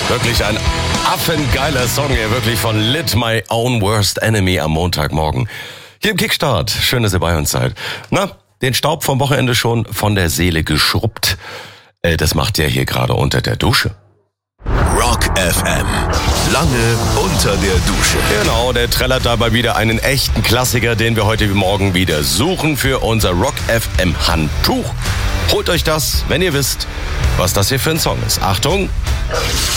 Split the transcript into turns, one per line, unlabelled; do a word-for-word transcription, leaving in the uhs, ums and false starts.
Wirklich ein affengeiler Song hier, wirklich von Lit My Own Worst Enemy am Montagmorgen. Hier im Kickstart. Schön, dass ihr bei uns seid. Na, den Staub vom Wochenende schon von der Seele geschrubbt. Äh, das macht der hier gerade unter der Dusche.
Rock F M. Lange unter der Dusche.
Genau, der trällert dabei wieder einen echten Klassiker, den wir heute Morgen wieder suchen für unser Rock F M Handtuch. Holt euch das, wenn ihr wisst, was das hier für ein Song ist. Achtung!